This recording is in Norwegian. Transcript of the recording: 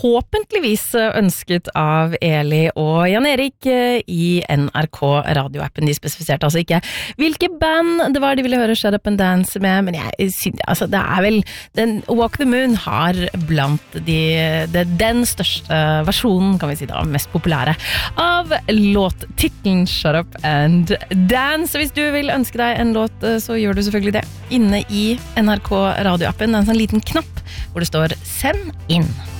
forhåpentligvis ønsket av Eli og Jan Erik i NRK radioappen. De spesifiserte altså ikke hvilke band det var de ville høre Shut Up and Dance med, men jeg synes, altså, det vel Walk the Moon har blant den største versjonen, kan vi si da, mest populære av låttitlen Shut Up and Dance. Så hvis du vil ønske deg en låt, så gjør du selvfølgelig det inne i NRK radioappen. Det en sånn liten knapp hvor det står «Send inn».